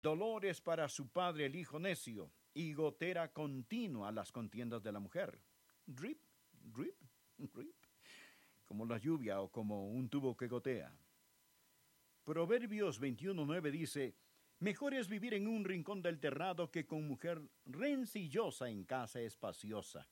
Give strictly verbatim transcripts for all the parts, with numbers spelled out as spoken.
Dolores para su padre el hijo necio, y gotera continua las contiendas de la mujer. Drip, drip, drip, como la lluvia o como un tubo que gotea. Proverbios veintiuno nueve dice, mejor es vivir en un rincón del terrado que con mujer rencillosa en casa espaciosa.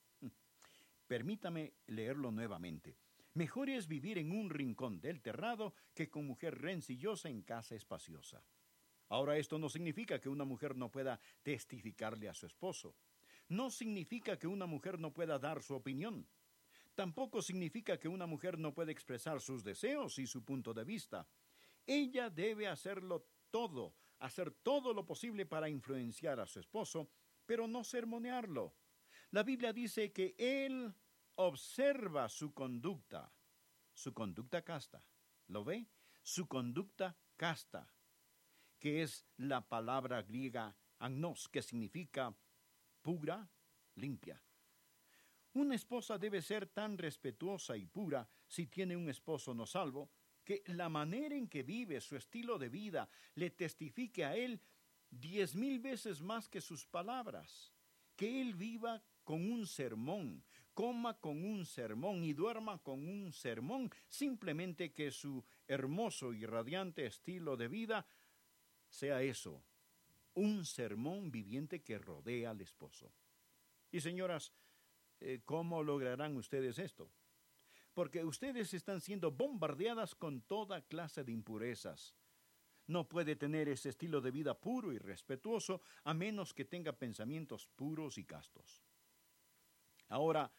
Permítame leerlo nuevamente. Mejor es vivir en un rincón del terrado que con mujer rencillosa en casa espaciosa. Ahora, esto no significa que una mujer no pueda testificarle a su esposo. No significa que una mujer no pueda dar su opinión. Tampoco significa que una mujer no pueda expresar sus deseos y su punto de vista. Ella debe hacerlo todo, hacer todo lo posible para influenciar a su esposo, pero no sermonearlo. La Biblia dice que él observa su conducta, su conducta casta. ¿Lo ve? Su conducta casta, que es la palabra griega agnos, que significa pura, limpia. Una esposa debe ser tan respetuosa y pura si tiene un esposo no salvo, que la manera en que vive, su estilo de vida, le testifique a él diez mil veces más que sus palabras. Que él viva con un sermón, coma con un sermón y duerma con un sermón, simplemente que su hermoso y radiante estilo de vida sea eso, un sermón viviente que rodea al esposo. Y señoras, ¿cómo lograrán ustedes esto? Porque ustedes están siendo bombardeadas con toda clase de impurezas. No puede tener ese estilo de vida puro y respetuoso a menos que tenga pensamientos puros y castos. Ahora,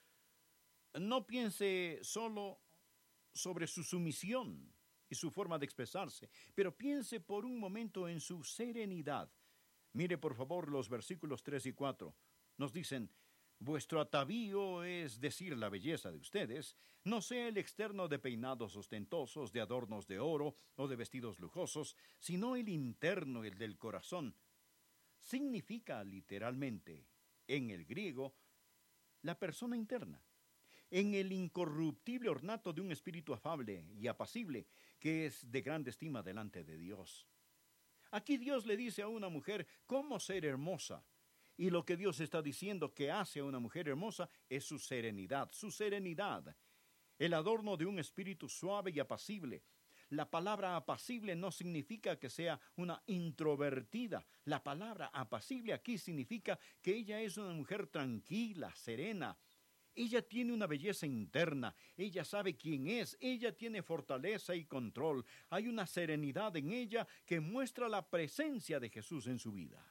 no piense solo sobre su sumisión y su forma de expresarse, pero piense por un momento en su serenidad. Mire por favor los versículos tres y cuatro. Nos dicen, vuestro atavío, es decir, la belleza de ustedes, no sea el externo de peinados ostentosos, de adornos de oro o de vestidos lujosos, sino el interno, el del corazón. Significa literalmente, en el griego, la persona interna, en el incorruptible ornato de un espíritu afable y apacible, que es de grande estima delante de Dios. Aquí Dios le dice a una mujer cómo ser hermosa. Y lo que Dios está diciendo que hace a una mujer hermosa es su serenidad, su serenidad. El adorno de un espíritu suave y apacible. La palabra apacible no significa que sea una introvertida. La palabra apacible aquí significa que ella es una mujer tranquila, serena. Ella tiene una belleza interna, ella sabe quién es, ella tiene fortaleza y control. Hay una serenidad en ella que muestra la presencia de Jesús en su vida.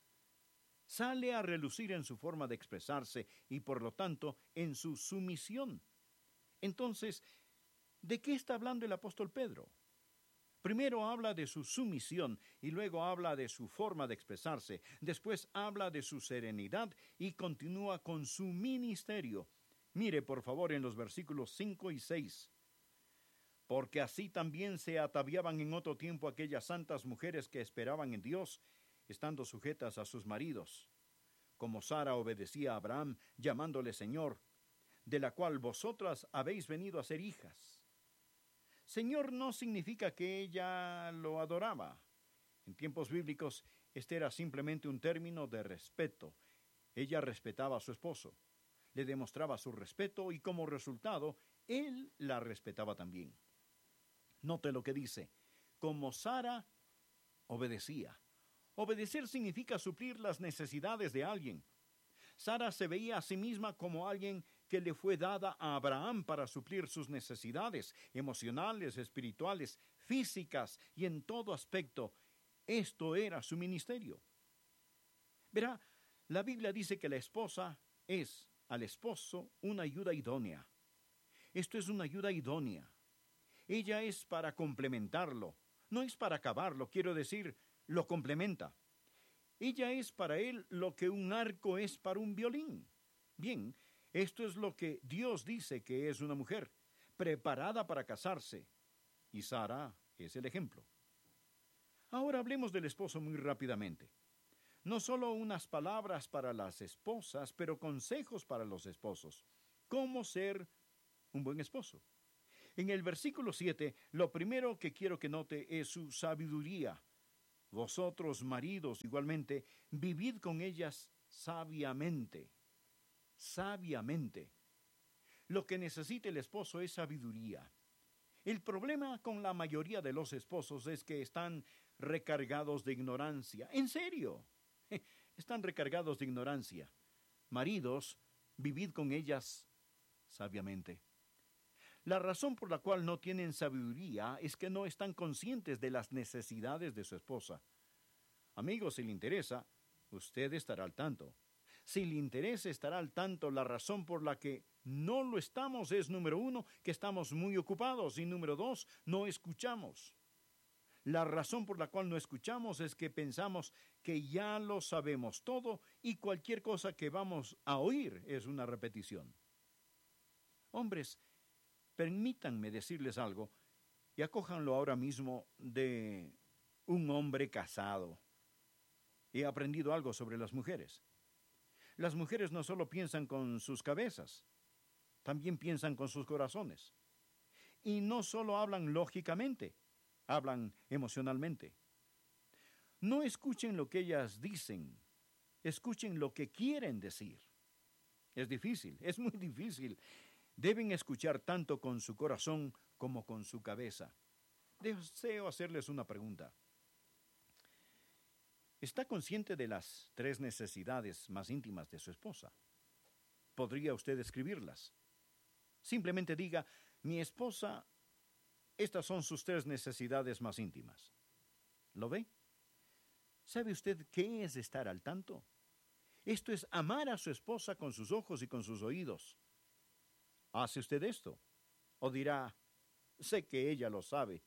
Sale a relucir en su forma de expresarse y, por lo tanto, en su sumisión. Entonces, ¿de qué está hablando el apóstol Pedro? Primero habla de su sumisión y luego habla de su forma de expresarse. Después habla de su serenidad y continúa con su ministerio. Mire, por favor, en los versículos cinco y seis. Porque así también se ataviaban en otro tiempo aquellas santas mujeres que esperaban en Dios, estando sujetas a sus maridos, como Sara obedecía a Abraham, llamándole Señor, de la cual vosotras habéis venido a ser hijas. Señor no significa que ella lo adoraba. En tiempos bíblicos, este era simplemente un término de respeto. Ella respetaba a su esposo, le demostraba su respeto y como resultado, él la respetaba también. Note lo que dice, como Sara obedecía. Obedecer significa suplir las necesidades de alguien. Sara se veía a sí misma como alguien que le fue dada a Abraham para suplir sus necesidades emocionales, espirituales, físicas y en todo aspecto. Esto era su ministerio. Verá, la Biblia dice que la esposa es al esposo una ayuda idónea. Esto es una ayuda idónea. Ella es para complementarlo, no es para acabarlo, quiero decir, lo complementa. Ella es para él lo que un arco es para un violín. Bien, esto es lo que Dios dice que es una mujer, preparada para casarse. Y Sara es el ejemplo. Ahora hablemos del esposo muy rápidamente. No solo unas palabras para las esposas, pero consejos para los esposos. ¿Cómo ser un buen esposo? En el versículo siete, lo primero que quiero que note es su sabiduría. Vosotros, maridos, igualmente, vivid con ellas sabiamente, sabiamente. Lo que necesita el esposo es sabiduría. El problema con la mayoría de los esposos es que están recargados de ignorancia. En serio, están recargados de ignorancia. Maridos, vivid con ellas sabiamente. La razón por la cual no tienen sabiduría es que no están conscientes de las necesidades de su esposa. Amigos, si le interesa, usted estará al tanto. Si le interesa, estará al tanto. La razón por la que no lo estamos es, número uno, que estamos muy ocupados, y número dos, no escuchamos. La razón por la cual no escuchamos es que pensamos que ya lo sabemos todo y cualquier cosa que vamos a oír es una repetición. Hombres, permítanme decirles algo y acójanlo ahora mismo de un hombre casado. He aprendido algo sobre las mujeres. Las mujeres no solo piensan con sus cabezas, también piensan con sus corazones. Y no solo hablan lógicamente, hablan emocionalmente. No escuchen lo que ellas dicen, escuchen lo que quieren decir. Es difícil, es muy difícil. Deben escuchar tanto con su corazón como con su cabeza. Deseo hacerles una pregunta. ¿Está consciente de las tres necesidades más íntimas de su esposa? ¿Podría usted escribirlas? Simplemente diga, mi esposa, estas son sus tres necesidades más íntimas. ¿Lo ve? ¿Sabe usted qué es estar al tanto? Esto es amar a su esposa con sus ojos y con sus oídos. ¿Hace usted esto? ¿O dirá, sé que ella lo sabe?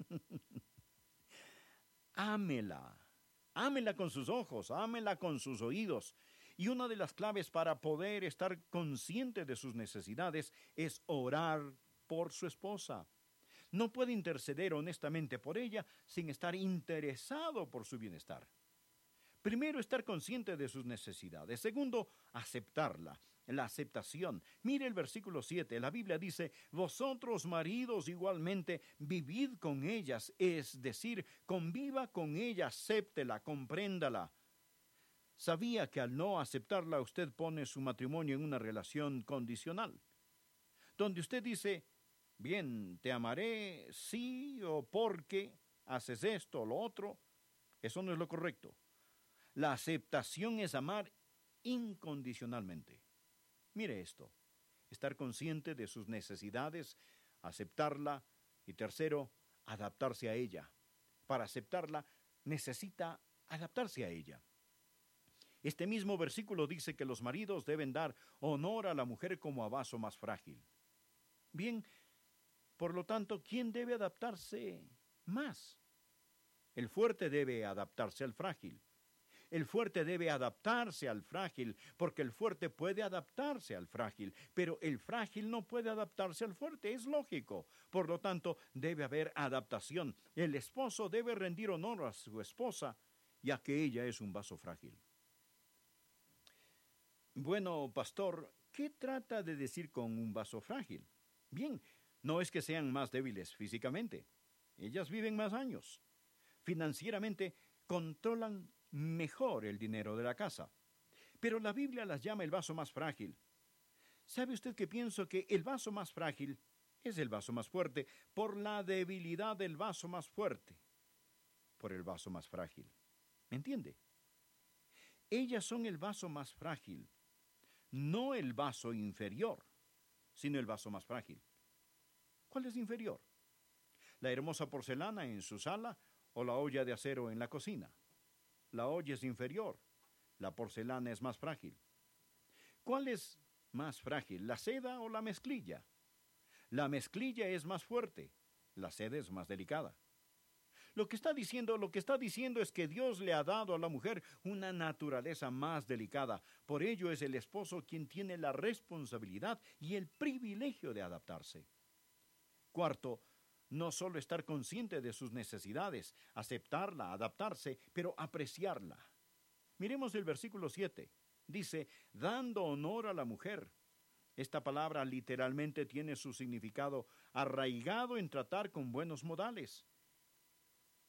Ámela. Ámela con sus ojos, ámela con sus oídos. Y una de las claves para poder estar consciente de sus necesidades es orar por su esposa. No puede interceder honestamente por ella sin estar interesado por su bienestar. Primero, estar consciente de sus necesidades. Segundo, aceptarla. La aceptación. Mire el versículo siete. La Biblia dice, vosotros maridos igualmente vivid con ellas, es decir, conviva con ella, acéptela, compréndala. ¿Sabía que al no aceptarla usted pone su matrimonio en una relación condicional? Donde usted dice, bien, te amaré, sí, o porque haces esto o lo otro. Eso no es lo correcto. La aceptación es amar incondicionalmente. Mire esto, estar consciente de sus necesidades, aceptarla y tercero, adaptarse a ella. Para aceptarla, necesita adaptarse a ella. Este mismo versículo dice que los maridos deben dar honor a la mujer como a vaso más frágil. Bien, por lo tanto, ¿quién debe adaptarse más? El fuerte debe adaptarse al frágil. El fuerte debe adaptarse al frágil, porque el fuerte puede adaptarse al frágil, pero el frágil no puede adaptarse al fuerte, es lógico. Por lo tanto, debe haber adaptación. El esposo debe rendir honor a su esposa, ya que ella es un vaso frágil. Bueno, pastor, ¿qué trata de decir con un vaso frágil? Bien, no es que sean más débiles físicamente. Ellas viven más años. Financieramente, controlan mejor el dinero de la casa. Pero la Biblia las llama el vaso más frágil. ¿Sabe usted que pienso que el vaso más frágil es el vaso más fuerte por la debilidad del vaso más fuerte? Por el vaso más frágil. ¿Me entiende? Ellas son el vaso más frágil, no el vaso inferior, sino el vaso más frágil. ¿Cuál es inferior? ¿La hermosa porcelana en su sala o la olla de acero en la cocina? La olla es inferior, la porcelana es más frágil. ¿Cuál es más frágil, la seda o la mezclilla? La mezclilla es más fuerte, la seda es más delicada. Lo que está diciendo, lo que está diciendo es que Dios le ha dado a la mujer una naturaleza más delicada. Por ello es el esposo quien tiene la responsabilidad y el privilegio de adaptarse. Cuarto, no solo estar consciente de sus necesidades, aceptarla, adaptarse, pero apreciarla. Miremos el versículo siete. Dice, dando honor a la mujer. Esta palabra literalmente tiene su significado arraigado en tratar con buenos modales.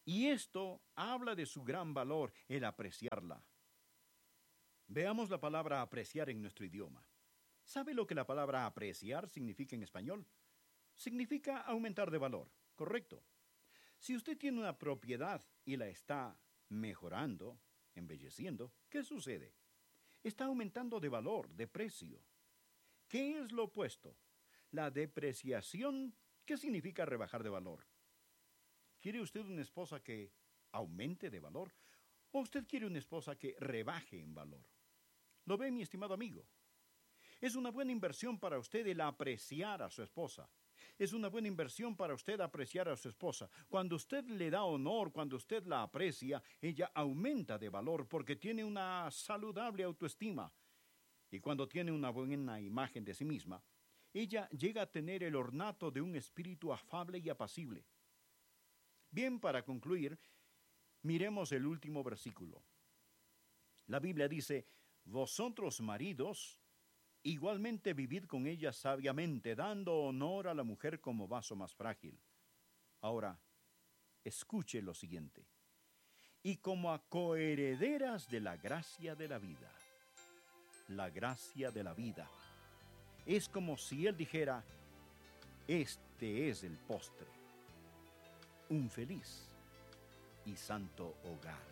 Y esto habla de su gran valor, el apreciarla. Veamos la palabra apreciar en nuestro idioma. ¿Sabe lo que la palabra apreciar significa en español? Significa aumentar de valor, ¿correcto? Si usted tiene una propiedad y la está mejorando, embelleciendo, ¿qué sucede? Está aumentando de valor, de precio. ¿Qué es lo opuesto? La depreciación, ¿qué significa rebajar de valor? ¿Quiere usted una esposa que aumente de valor? ¿O usted quiere una esposa que rebaje en valor? ¿Lo ve, mi estimado amigo? Es una buena inversión para usted el apreciar a su esposa. Es una buena inversión para usted apreciar a su esposa. Cuando usted le da honor, cuando usted la aprecia, ella aumenta de valor porque tiene una saludable autoestima. Y cuando tiene una buena imagen de sí misma, ella llega a tener el ornato de un espíritu afable y apacible. Bien, para concluir, miremos el último versículo. La Biblia dice: vosotros maridos, igualmente vivid con ella sabiamente, dando honor a la mujer como vaso más frágil. Ahora, escuche lo siguiente. Y como a coherederas de la gracia de la vida. La gracia de la vida. Es como si él dijera: este es el postre. Un feliz y santo hogar.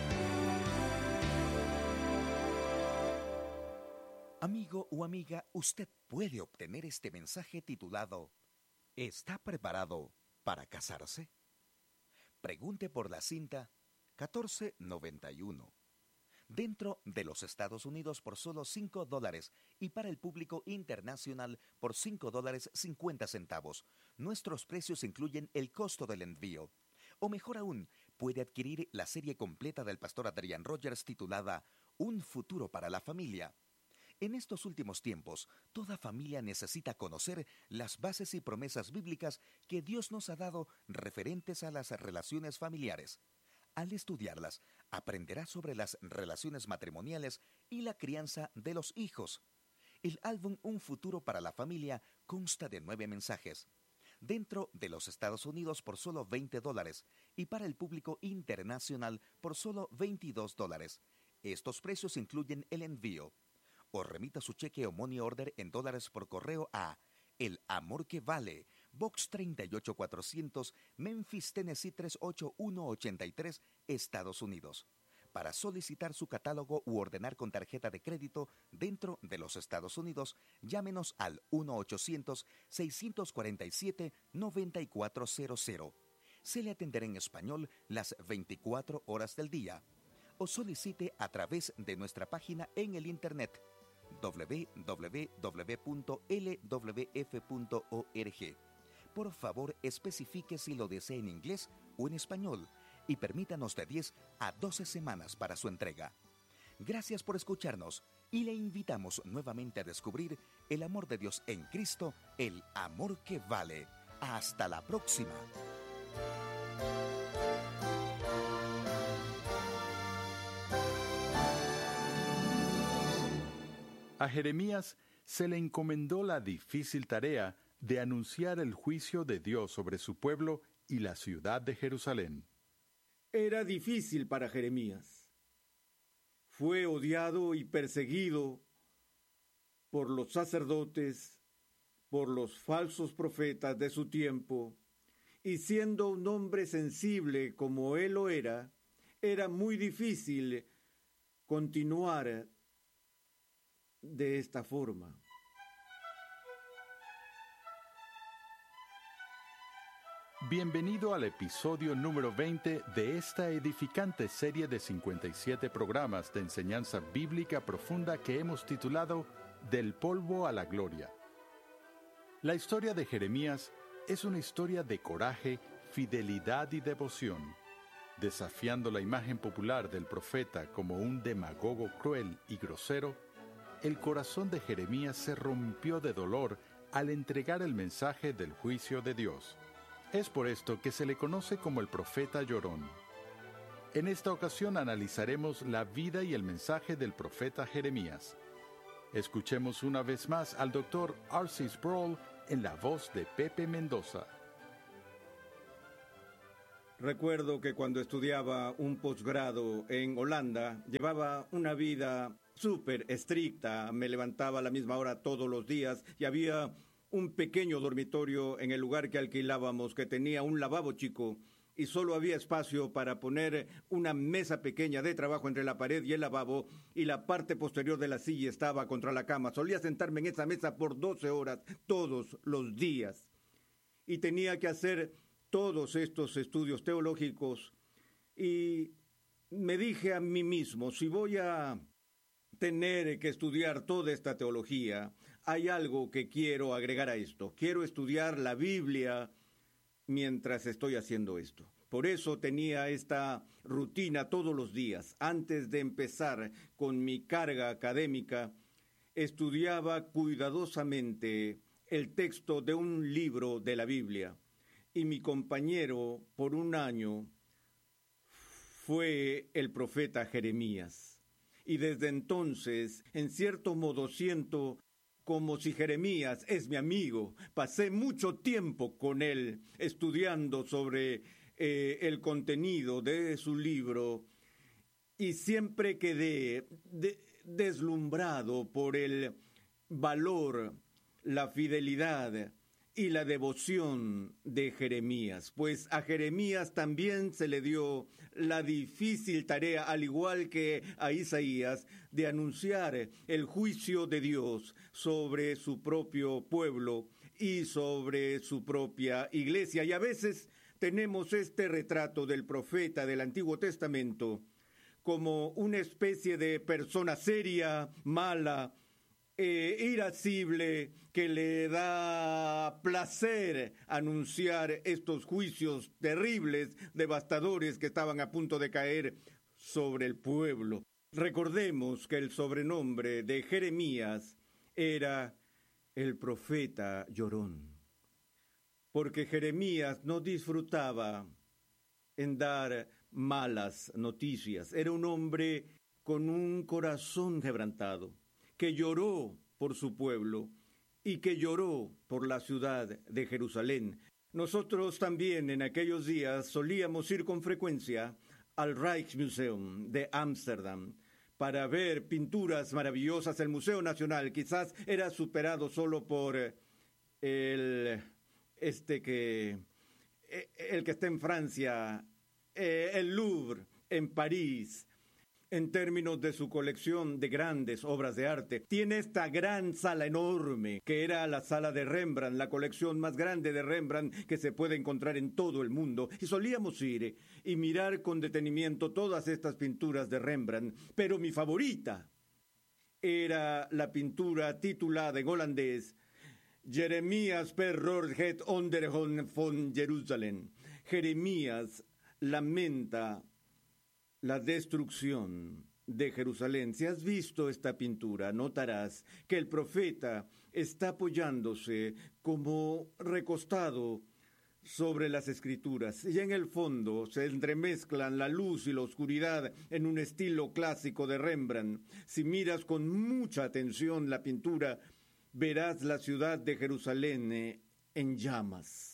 Amigo o amiga, usted puede obtener este mensaje titulado ¿Está preparado para casarse? Pregunte por la cinta catorce noventa y uno. Dentro de los Estados Unidos por solo cinco dólares y para el público internacional por cinco dólares cincuenta centavos. Nuestros precios incluyen el costo del envío. O mejor aún, puede adquirir la serie completa del pastor Adrian Rogers titulada Un futuro para la familia. En estos últimos tiempos, toda familia necesita conocer las bases y promesas bíblicas que Dios nos ha dado referentes a las relaciones familiares. Al estudiarlas, aprenderá sobre las relaciones matrimoniales y la crianza de los hijos. El álbum Un futuro para la familia consta de nueve mensajes. Dentro de los Estados Unidos por solo veinte dólares y para el público internacional por solo veintidós dólares. Estos precios incluyen el envío. O remita su cheque o money order en dólares por correo a El Amor que Vale, Box treinta y ocho cuatrocientos, Memphis, Tennessee tres ocho uno ocho tres, Estados Unidos. Para solicitar su catálogo u ordenar con tarjeta de crédito dentro de los Estados Unidos, llámenos al uno ochocientos, seis cuatro siete, nueve cuatro cero cero. Se le atenderá en español las veinticuatro horas del día. O solicite a través de nuestra página en el internet doble u doble u doble u punto l w f punto org. Por favor, especifique si lo desea en inglés o en español y permítanos de diez a doce semanas para su entrega. Gracias por escucharnos y le invitamos nuevamente a descubrir el amor de Dios en Cristo, el amor que vale. Hasta la próxima. A Jeremías se le encomendó la difícil tarea de anunciar el juicio de Dios sobre su pueblo y la ciudad de Jerusalén. Era difícil para Jeremías. Fue odiado y perseguido por los sacerdotes, por los falsos profetas de su tiempo, y siendo un hombre sensible como él lo era, era muy difícil continuar de esta forma. Bienvenido al episodio número veinte de esta edificante serie de cincuenta y siete programas de enseñanza bíblica profunda que hemos titulado Del polvo a la gloria. La historia de Jeremías es una historia de coraje, fidelidad y devoción. Desafiando la imagen popular del profeta como un demagogo cruel y grosero, el corazón de Jeremías se rompió de dolor al entregar el mensaje del juicio de Dios. Es por esto que se le conoce como el profeta llorón. En esta ocasión analizaremos la vida y el mensaje del profeta Jeremías. Escuchemos una vez más al doctor R C Sproul en la voz de Pepe Mendoza. Recuerdo que cuando estudiaba un posgrado en Holanda, llevaba una vida súper estricta. Me levantaba a la misma hora todos los días y había un pequeño dormitorio en el lugar que alquilábamos que tenía un lavabo chico y solo había espacio para poner una mesa pequeña de trabajo entre la pared y el lavabo, y la parte posterior de la silla estaba contra la cama. Solía sentarme en esa mesa por doce horas todos los días y tenía que hacer todos estos estudios teológicos, y me dije a mí mismo, si voy a tener que estudiar toda esta teología, hay algo que quiero agregar a esto. Quiero estudiar la Biblia mientras estoy haciendo esto. Por eso tenía esta rutina todos los días. Antes de empezar con mi carga académica, estudiaba cuidadosamente el texto de un libro de la Biblia. Y mi compañero por un año fue el profeta Jeremías. Y desde entonces, en cierto modo, siento como si Jeremías es mi amigo. Pasé mucho tiempo con él estudiando sobre eh, el contenido de su libro y siempre quedé de, deslumbrado por el valor, la fidelidad y la devoción de Jeremías, pues a Jeremías también se le dio la difícil tarea, al igual que a Isaías, de anunciar el juicio de Dios sobre su propio pueblo y sobre su propia iglesia. Y a veces tenemos este retrato del profeta del Antiguo Testamento como una especie de persona seria, mala, Eh, irascible, que le da placer anunciar estos juicios terribles, devastadores que estaban a punto de caer sobre el pueblo. Recordemos que el sobrenombre de Jeremías era el profeta llorón, porque Jeremías no disfrutaba en dar malas noticias. Era un hombre con un corazón quebrantado, que lloró por su pueblo y que lloró por la ciudad de Jerusalén. Nosotros también en aquellos días solíamos ir con frecuencia al Rijksmuseum de Ámsterdam para ver pinturas maravillosas. El Museo Nacional quizás era superado solo por el, este que, el que está en Francia, el Louvre en París, en términos de su colección de grandes obras de arte. Tiene esta gran sala enorme, que era la sala de Rembrandt, la colección más grande de Rembrandt que se puede encontrar en todo el mundo. Y solíamos ir y mirar con detenimiento todas estas pinturas de Rembrandt. Pero mi favorita era la pintura titulada en holandés Jeremías perror het ondergang von Jerusalem. Jeremías lamenta la destrucción de Jerusalén. Si has visto esta pintura, notarás que el profeta está apoyándose como recostado sobre las escrituras, y en el fondo se entremezclan la luz y la oscuridad en un estilo clásico de Rembrandt. Si miras con mucha atención la pintura, verás la ciudad de Jerusalén en llamas.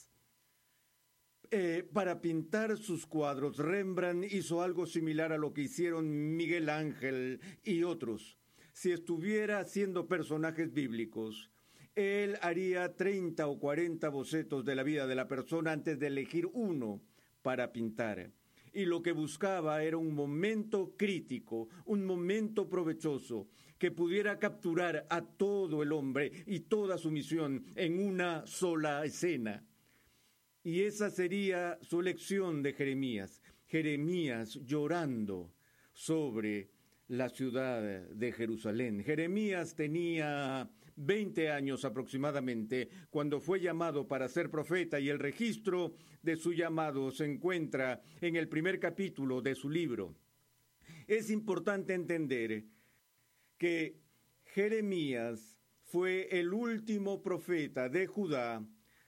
Eh, para pintar sus cuadros, Rembrandt hizo algo similar a lo que hicieron Miguel Ángel y otros. Si estuviera haciendo personajes bíblicos, él haría treinta o cuarenta bocetos de la vida de la persona antes de elegir uno para pintar. Y lo que buscaba era un momento crítico, un momento provechoso, que pudiera capturar a todo el hombre y toda su misión en una sola escena. Y esa sería su lección de Jeremías. Jeremías llorando sobre la ciudad de Jerusalén. Jeremías tenía veinte años aproximadamente cuando fue llamado para ser profeta, y el registro de su llamado se encuentra en el primer capítulo de su libro. Es importante entender que Jeremías fue el último profeta de Judá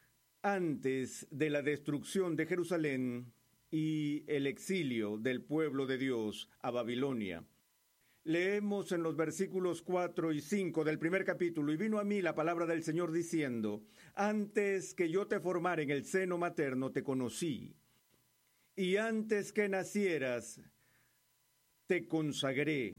antes de la destrucción de Jerusalén y el exilio del pueblo de Dios a Babilonia. Leemos en los versículos cuatro y cinco del primer capítulo: y vino a mí la palabra del Señor diciendo, antes que yo te formara en el seno materno te conocí, y antes que nacieras, te consagré.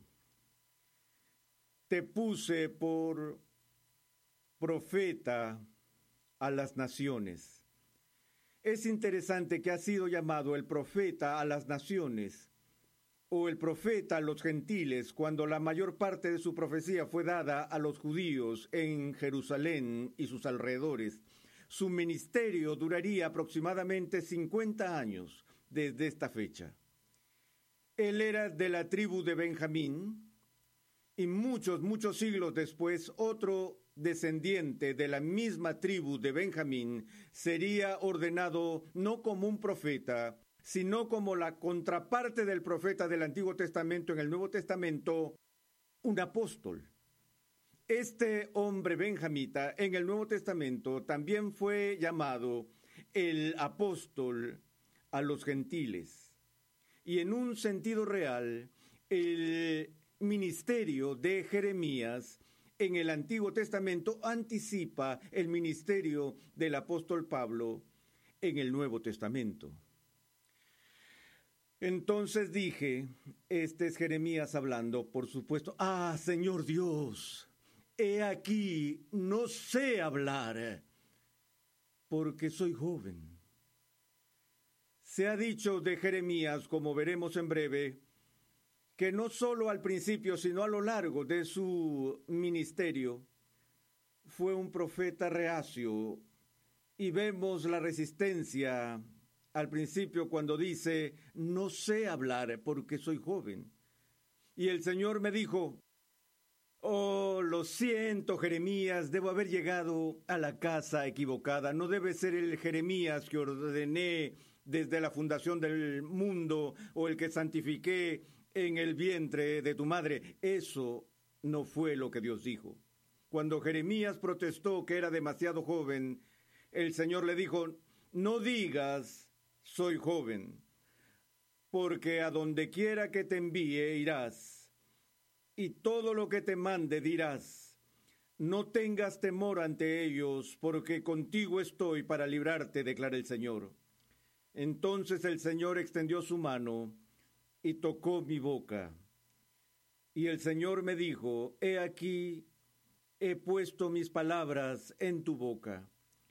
Te puse por profeta a las naciones. Es interesante que ha sido llamado el profeta a las naciones, o el profeta a los gentiles, cuando la mayor parte de su profecía fue dada a los judíos en Jerusalén y sus alrededores. Su ministerio duraría aproximadamente cincuenta años desde esta fecha. Él era de la tribu de Benjamín, y muchos, muchos siglos después, otro descendiente de la misma tribu de Benjamín sería ordenado no como un profeta, sino como la contraparte del profeta del Antiguo Testamento en el Nuevo Testamento, un apóstol. Este hombre benjamita en el Nuevo Testamento también fue llamado el apóstol a los gentiles. Y en un sentido real, el ministerio de Jeremías en el Antiguo Testamento anticipa el ministerio del apóstol Pablo en el Nuevo Testamento. Entonces dije, este es Jeremías hablando, por supuesto, ah, Señor Dios, he aquí, no sé hablar, porque soy joven. Se ha dicho de Jeremías, como veremos en breve, que no solo al principio, sino a lo largo de su ministerio, fue un profeta reacio, y vemos la resistencia al principio cuando dice, no sé hablar porque soy joven. Y el Señor me dijo, oh, lo siento, Jeremías, debo haber llegado a la casa equivocada. No debe ser el Jeremías que ordené desde la fundación del mundo o el que santifiqué en el vientre de tu madre. Eso no fue lo que Dios dijo. Cuando Jeremías protestó que era demasiado joven, el Señor le dijo, no digas, soy joven, porque a donde quiera que te envíe irás, y todo lo que te mande dirás. No tengas temor ante ellos, porque contigo estoy para librarte, declara el Señor. Entonces el Señor extendió su mano y tocó mi boca. Y el Señor me dijo, he aquí, he puesto mis palabras en tu boca.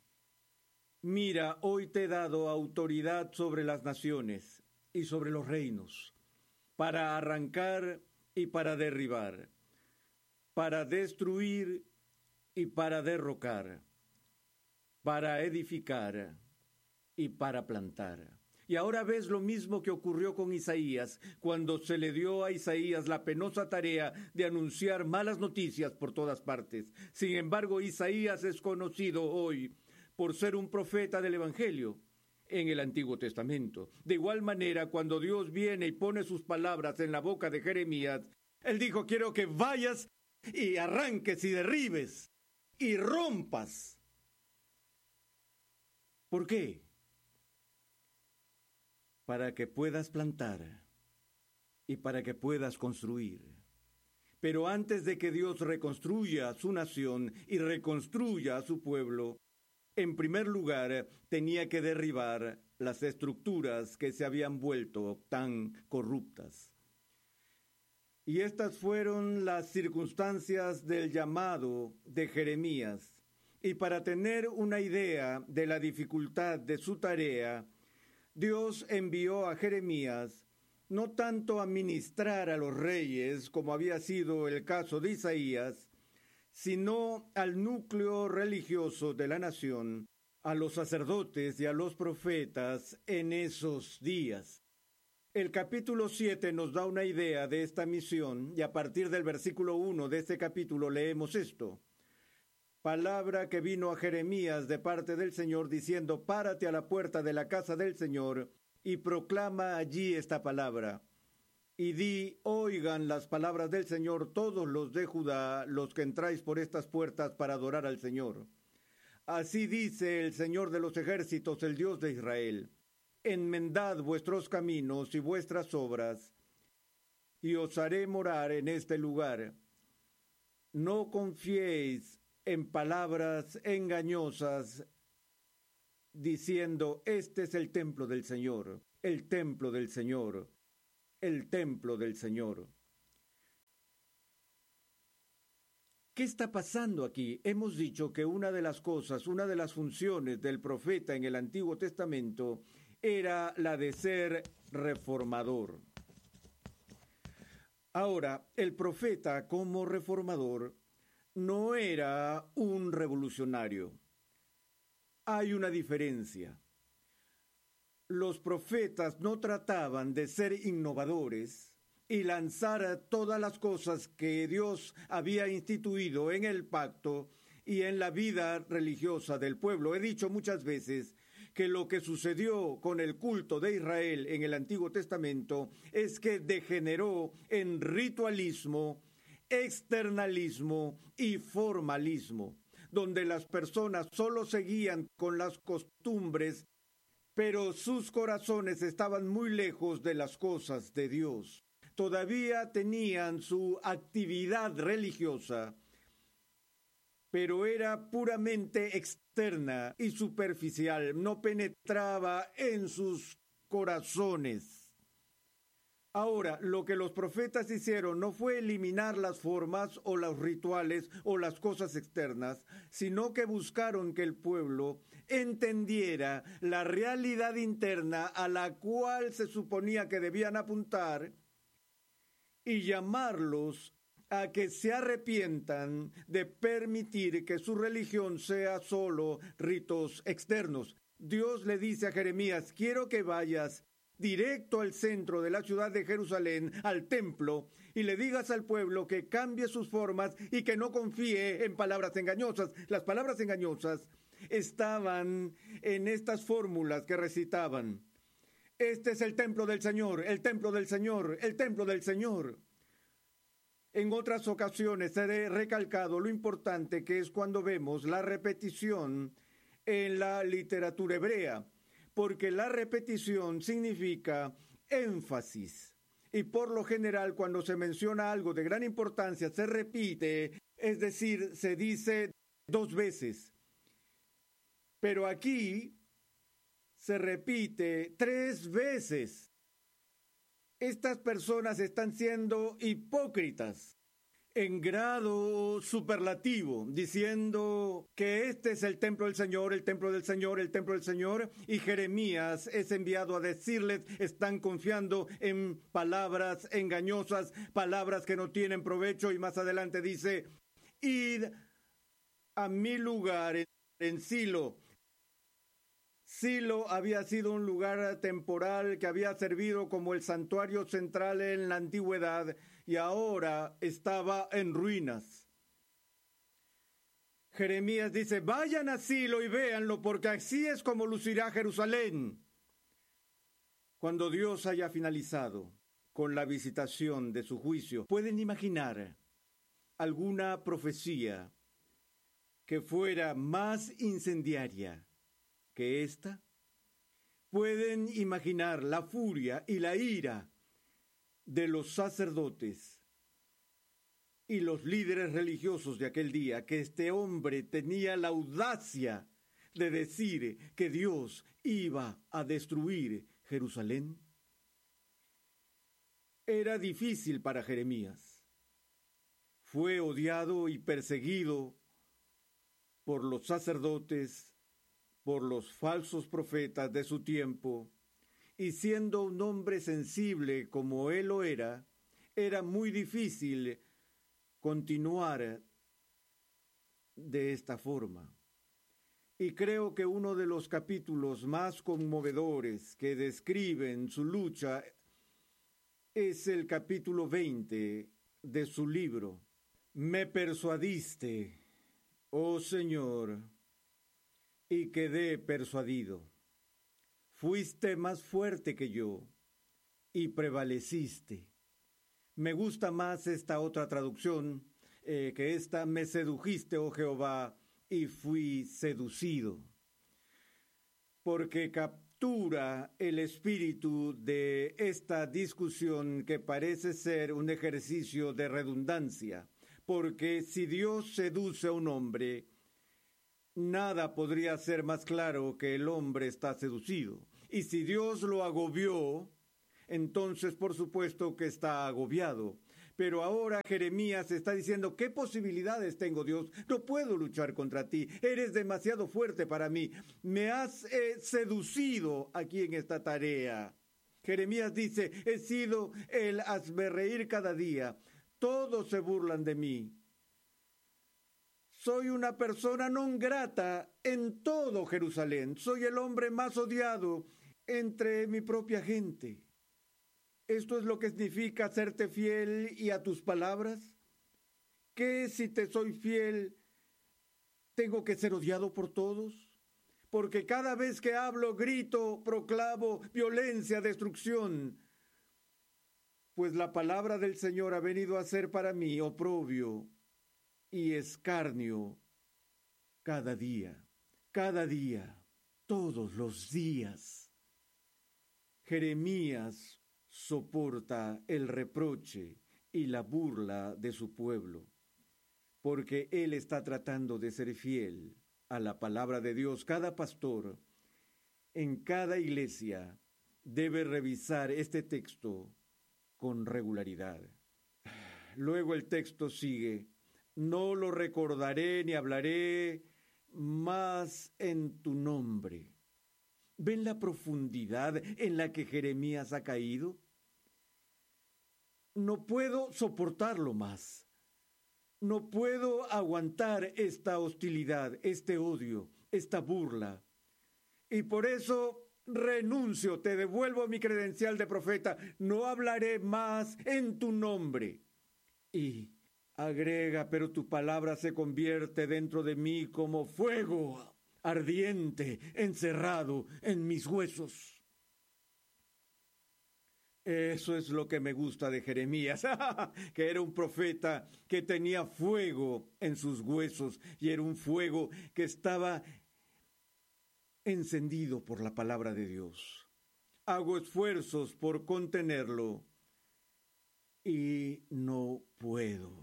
Mira, hoy te he dado autoridad sobre las naciones y sobre los reinos, para arrancar y para derribar, para destruir y para derrocar, para edificar y para plantar. Y ahora ves lo mismo que ocurrió con Isaías, cuando se le dio a Isaías la penosa tarea de anunciar malas noticias por todas partes. Sin embargo, Isaías es conocido hoy por ser un profeta del Evangelio en el Antiguo Testamento. De igual manera, cuando Dios viene y pone sus palabras en la boca de Jeremías, él dijo, quiero que vayas y arranques y derribes y rompas. ¿Por qué? Para que puedas plantar y para que puedas construir. Pero antes de que Dios reconstruya a su nación y reconstruya a su pueblo, en primer lugar, tenía que derribar las estructuras que se habían vuelto tan corruptas. Y estas fueron las circunstancias del llamado de Jeremías. Y para tener una idea de la dificultad de su tarea, Dios envió a Jeremías no tanto a ministrar a los reyes, como había sido el caso de Isaías, sino al núcleo religioso de la nación, a los sacerdotes y a los profetas en esos días. El capítulo siete nos da una idea de esta misión, y a partir del versículo uno de este capítulo leemos esto. Palabra que vino a Jeremías de parte del Señor, diciendo, párate a la puerta de la casa del Señor, y proclama allí esta palabra. Y di, oigan las palabras del Señor todos los de Judá, los que entráis por estas puertas para adorar al Señor. Así dice el Señor de los ejércitos, el Dios de Israel. Enmendad vuestros caminos y vuestras obras, y os haré morar en este lugar. No confiéis en palabras engañosas, diciendo, este es el templo del Señor, el templo del Señor, el templo del Señor. ¿Qué está pasando aquí? Hemos dicho que una de las cosas, una de las funciones del profeta en el Antiguo Testamento era la de ser reformador. Ahora, el profeta como reformador no era un revolucionario. Hay una diferencia. Los profetas no trataban de ser innovadores y lanzar todas las cosas que Dios había instituido en el pacto y en la vida religiosa del pueblo. He dicho muchas veces que lo que sucedió con el culto de Israel en el Antiguo Testamento es que degeneró en ritualismo, externalismo y formalismo, donde las personas solo seguían con las costumbres, pero sus corazones estaban muy lejos de las cosas de Dios. Todavía tenían su actividad religiosa, pero era puramente externa y superficial, no penetraba en sus corazones. Ahora, lo que los profetas hicieron no fue eliminar las formas o los rituales o las cosas externas, sino que buscaron que el pueblo entendiera la realidad interna a la cual se suponía que debían apuntar y llamarlos a que se arrepientan de permitir que su religión sea solo ritos externos. Dios le dice a Jeremías: quiero que vayas directo al centro de la ciudad de Jerusalén, al templo, y le digas al pueblo que cambie sus formas y que no confíe en palabras engañosas. Las palabras engañosas estaban en estas fórmulas que recitaban: este es el templo del Señor, el templo del Señor, el templo del Señor. En otras ocasiones he recalcado lo importante que es cuando vemos la repetición en la literatura hebrea, porque la repetición significa énfasis. Y por lo general, cuando se menciona algo de gran importancia, se repite, es decir, se dice dos veces. Pero aquí se repite tres veces. Estas personas están siendo hipócritas en grado superlativo, diciendo que este es el templo del Señor, el templo del Señor, el templo del Señor, y Jeremías es enviado a decirles: están confiando en palabras engañosas, palabras que no tienen provecho, y más adelante dice: id a mi lugar en Silo. Silo había sido un lugar temporal que había servido como el santuario central en la antigüedad y ahora estaba en ruinas. Jeremías dice: vayan a Silo y véanlo, porque así es como lucirá Jerusalén cuando Dios haya finalizado con la visitación de su juicio. ¿Pueden imaginar alguna profecía que fuera más incendiaria que esta? ¿Pueden imaginar la furia y la ira de los sacerdotes y los líderes religiosos de aquel día, que este hombre tenía la audacia de decir que Dios iba a destruir Jerusalén? Era difícil para Jeremías. Fue odiado y perseguido por los sacerdotes, por los falsos profetas de su tiempo, y siendo un hombre sensible como él lo era, era muy difícil continuar de esta forma. Y creo que uno de los capítulos más conmovedores que describen su lucha es el capítulo veinte de su libro. Me persuadiste, oh Señor, y quedé persuadido. Fuiste más fuerte que yo y prevaleciste. Me gusta más esta otra traducción eh, que esta: me sedujiste, oh Jehová, y fui seducido. Porque captura el espíritu de esta discusión, que parece ser un ejercicio de redundancia. Porque si Dios seduce a un hombre, nada podría ser más claro que el hombre está seducido. Y si Dios lo agobió, entonces por supuesto que está agobiado. Pero ahora Jeremías está diciendo, ¿qué posibilidades tengo, Dios? No puedo luchar contra ti. Eres demasiado fuerte para mí. Me has eh, seducido aquí en esta tarea. Jeremías dice, he sido el hazmerreír cada día. Todos se burlan de mí. Soy una persona non grata en todo Jerusalén. Soy el hombre más odiado entre mi propia gente. ¿Esto es lo que significa serte fiel y a tus palabras? ¿Qué si te soy fiel, tengo que ser odiado por todos? Porque cada vez que hablo, grito, proclamo violencia, destrucción. Pues la palabra del Señor ha venido a ser para mí oprobio y escarnio cada día, cada día, todos los días. Jeremías soporta el reproche y la burla de su pueblo, porque él está tratando de ser fiel a la palabra de Dios. Cada pastor en cada iglesia debe revisar este texto con regularidad. Luego el texto sigue, no lo recordaré ni hablaré más en tu nombre. ¿Ven la profundidad en la que Jeremías ha caído? No puedo soportarlo más. No puedo aguantar esta hostilidad, este odio, esta burla. Y por eso renuncio, te devuelvo mi credencial de profeta. No hablaré más en tu nombre. Y agrega, pero tu palabra se convierte dentro de mí como fuego ardiente, encerrado en mis huesos. Eso es lo que me gusta de Jeremías, que era un profeta que tenía fuego en sus huesos y era un fuego que estaba encendido por la palabra de Dios. Hago esfuerzos por contenerlo y no puedo.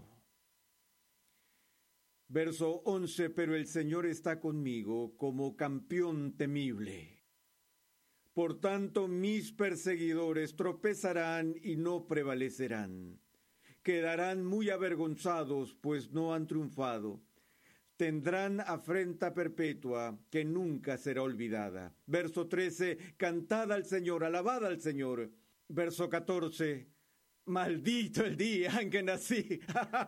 Verso once, pero el Señor está conmigo como campeón temible. Por tanto, mis perseguidores tropezarán y no prevalecerán. Quedarán muy avergonzados, pues no han triunfado. Tendrán afrenta perpetua que nunca será olvidada. Verso trece, cantad al Señor, alabad al Señor. Verso catorce, maldito el día en que nací.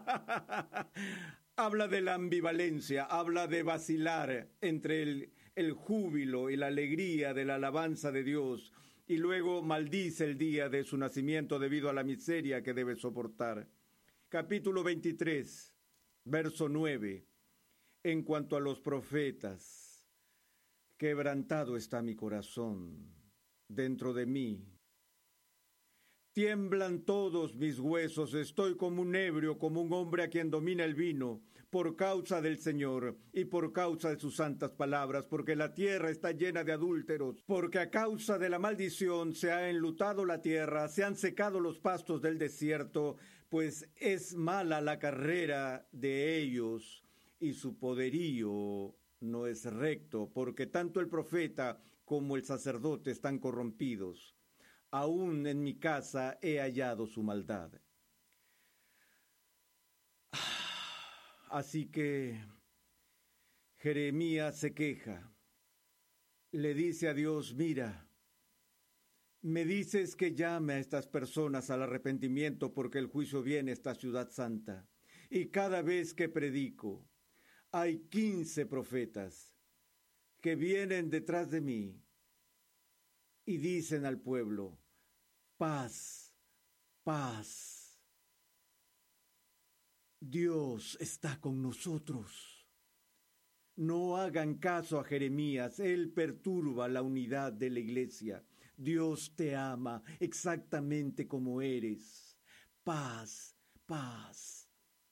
Habla de la ambivalencia, habla de vacilar entre el, el júbilo y la alegría de la alabanza de Dios, y luego maldice el día de su nacimiento debido a la miseria que debe soportar. Capítulo veintitrés, verso nueve. En cuanto a los profetas, quebrantado está mi corazón dentro de mí. Tiemblan todos mis huesos, estoy como un ebrio, como un hombre a quien domina el vino, por causa del Señor y por causa de sus santas palabras, porque la tierra está llena de adúlteros, porque a causa de la maldición se ha enlutado la tierra, se han secado los pastos del desierto, pues es mala la carrera de ellos y su poderío no es recto, porque tanto el profeta como el sacerdote están corrompidos. Aún en mi casa he hallado su maldad. Así que Jeremías se queja. Le dice a Dios, mira, me dices que llame a estas personas al arrepentimiento porque el juicio viene a esta ciudad santa. Y cada vez que predico, hay quince profetas que vienen detrás de mí y dicen al pueblo, paz, paz. Dios está con nosotros. No hagan caso a Jeremías, él perturba la unidad de la iglesia. Dios te ama exactamente como eres. Paz, paz.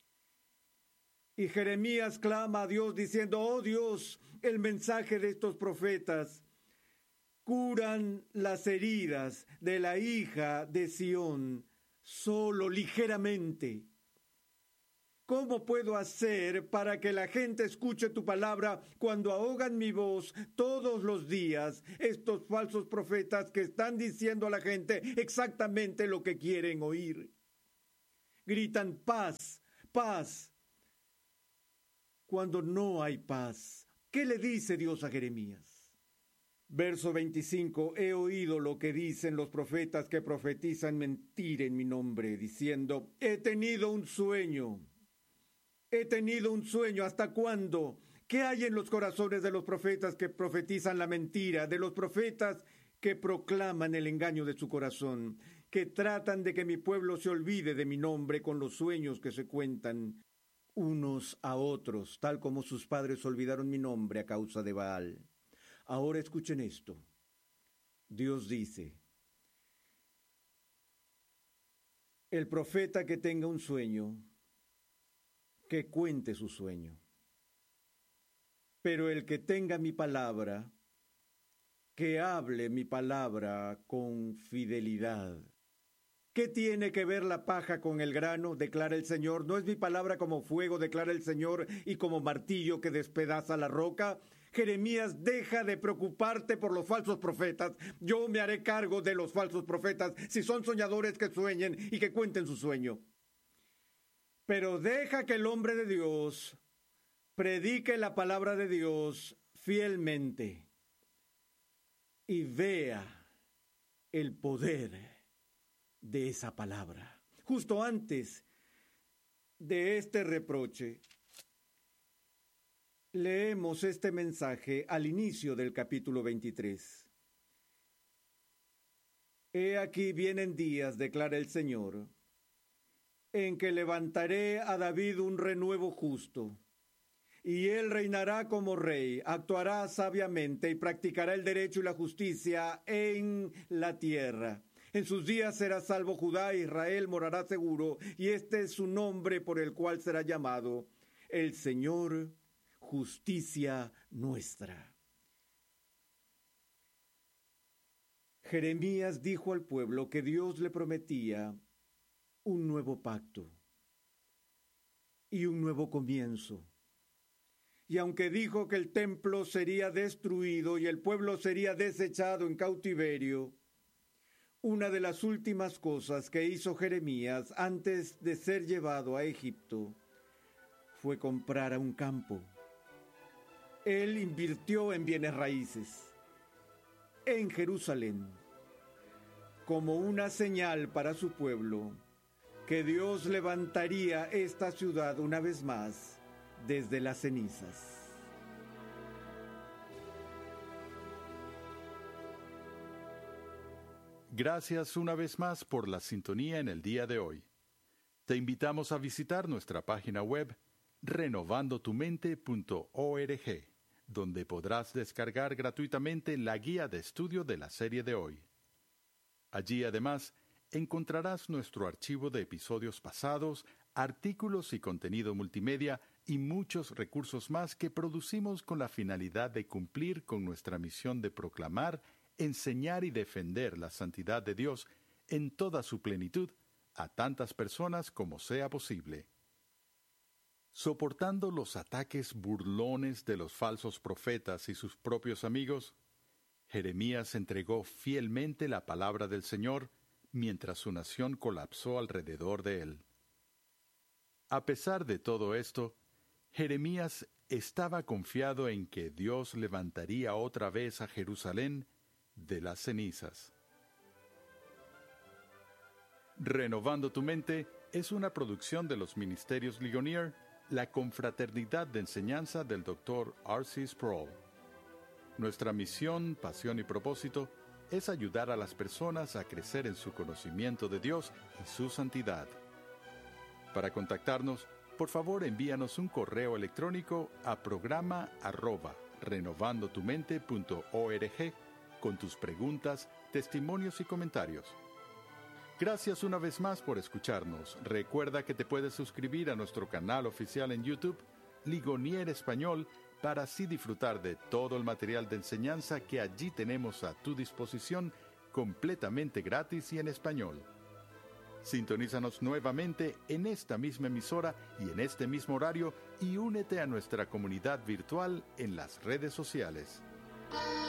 Y Jeremías clama a Dios diciendo, oh Dios, el mensaje de estos profetas curan las heridas de la hija de Sión solo ligeramente. ¿Cómo puedo hacer para que la gente escuche tu palabra cuando ahogan mi voz todos los días estos falsos profetas que están diciendo a la gente exactamente lo que quieren oír? Gritan paz, paz, cuando no hay paz. ¿Qué le dice Dios a Jeremías? Verso veinticinco, he oído lo que dicen los profetas que profetizan mentira en mi nombre, diciendo, he tenido un sueño. He tenido un sueño. ¿Hasta cuándo? ¿Qué hay en los corazones de los profetas que profetizan la mentira, de los profetas que proclaman el engaño de su corazón, que tratan de que mi pueblo se olvide de mi nombre con los sueños que se cuentan unos a otros, tal como sus padres olvidaron mi nombre a causa de Baal? Ahora escuchen esto. Dios dice, el profeta que tenga un sueño, que cuente su sueño. Pero el que tenga mi palabra, que hable mi palabra con fidelidad. ¿Qué tiene que ver la paja con el grano? Declara el Señor. ¿No es mi palabra como fuego, declara el Señor, y como martillo que despedaza la roca? Jeremías, deja de preocuparte por los falsos profetas. Yo me haré cargo de los falsos profetas, si son soñadores que sueñen y que cuenten su sueño. Pero deja que el hombre de Dios predique la palabra de Dios fielmente y vea el poder de esa palabra. Justo antes de este reproche, leemos este mensaje al inicio del capítulo veintitrés. He aquí vienen días, declara el Señor, en que levantaré a David un renuevo justo, y él reinará como rey, actuará sabiamente y practicará el derecho y la justicia en la tierra. En sus días será salvo Judá, Israel morará seguro, y este es su nombre por el cual será llamado el Señor, justicia nuestra. Jeremías dijo al pueblo que Dios le prometía un nuevo pacto y un nuevo comienzo. Y aunque dijo que el templo sería destruido y el pueblo sería desechado en cautiverio, una de las últimas cosas que hizo Jeremías antes de ser llevado a Egipto fue comprar un campo. Él invirtió en bienes raíces en Jerusalén como una señal para su pueblo que Dios levantaría esta ciudad una vez más desde las cenizas. Gracias una vez más por la sintonía en el día de hoy. Te invitamos a visitar nuestra página web renovando tu mente punto org, donde podrás descargar gratuitamente la guía de estudio de la serie de hoy. Allí además encontrarás nuestro archivo de episodios pasados, artículos y contenido multimedia y muchos recursos más que producimos con la finalidad de cumplir con nuestra misión de proclamar, enseñar y defender la santidad de Dios en toda su plenitud a tantas personas como sea posible. Soportando los ataques burlones de los falsos profetas y sus propios amigos, Jeremías entregó fielmente la palabra del Señor mientras su nación colapsó alrededor de él. A pesar de todo esto, Jeremías estaba confiado en que Dios levantaría otra vez a Jerusalén de las cenizas. Renovando tu mente es una producción de los Ministerios Ligonier, la confraternidad de enseñanza del doctor R C Sproul. Nuestra misión, pasión y propósito es ayudar a las personas a crecer en su conocimiento de Dios y su santidad. Para contactarnos, por favor envíanos un correo electrónico a programa arroba renovandotumente punto org con tus preguntas, testimonios y comentarios. Gracias una vez más por escucharnos. Recuerda que te puedes suscribir a nuestro canal oficial en YouTube, Ligonier Español, para así disfrutar de todo el material de enseñanza que allí tenemos a tu disposición completamente gratis y en español. Sintonízanos nuevamente en esta misma emisora y en este mismo horario y únete a nuestra comunidad virtual en las redes sociales.